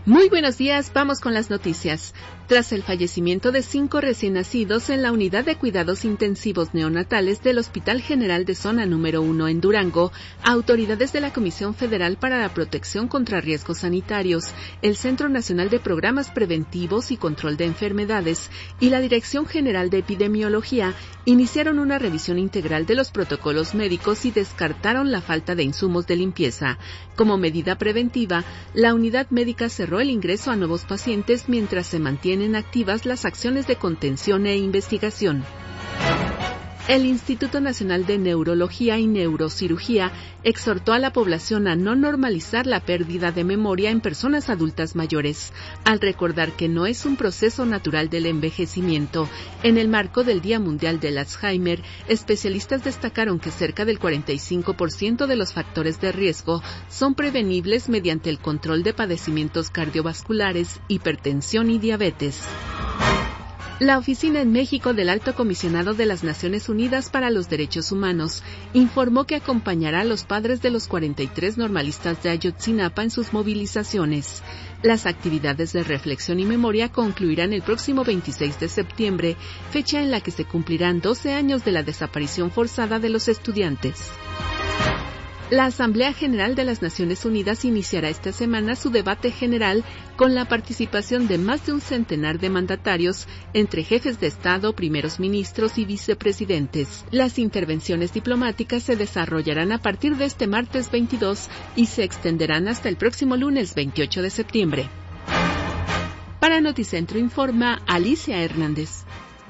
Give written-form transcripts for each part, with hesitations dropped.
Muy buenos días, vamos con las noticias. Tras el fallecimiento de 5 recién nacidos en la unidad de cuidados intensivos neonatales del Hospital General de Zona Número 1 en Durango, autoridades de la Comisión Federal para la Protección contra Riesgos Sanitarios, el Centro Nacional de Programas Preventivos y Control de Enfermedades y la Dirección General de Epidemiología iniciaron una revisión integral de los protocolos médicos y descartaron la falta de insumos de limpieza. Como medida preventiva, la unidad médica cerró el ingreso a nuevos pacientes mientras se mantienen activas las acciones de contención e investigación. El Instituto Nacional de Neurología y Neurocirugía exhortó a la población a no normalizar la pérdida de memoria en personas adultas mayores, al recordar que no es un proceso natural del envejecimiento. En el marco del Día Mundial del Alzheimer, especialistas destacaron que cerca del 45% de los factores de riesgo son prevenibles mediante el control de padecimientos cardiovasculares, hipertensión y diabetes. La Oficina en México del Alto Comisionado de las Naciones Unidas para los Derechos Humanos informó que acompañará a los padres de los 43 normalistas de Ayotzinapa en sus movilizaciones. Las actividades de reflexión y memoria concluirán el próximo 26 de septiembre, fecha en la que se cumplirán 12 años de la desaparición forzada de los estudiantes. La Asamblea General de las Naciones Unidas iniciará esta semana su debate general con la participación de más de un centenar de mandatarios, entre jefes de Estado, primeros ministros y vicepresidentes. Las intervenciones diplomáticas se desarrollarán a partir de este martes 22 y se extenderán hasta el próximo lunes 28 de septiembre. Para Noticentro informa Alicia Hernández.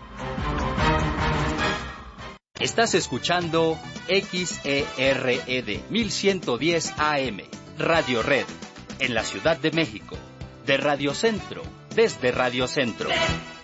Estás escuchando XERED 1110 AM, Radio Red, en la Ciudad de México, de Radio Centro, desde Radio Centro.